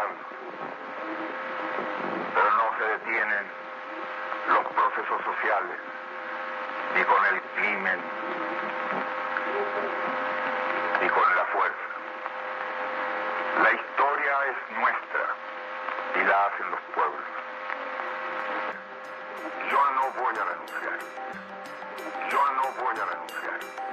avanzando. Pero no se detienen los procesos sociales, ni con el crimen, ni con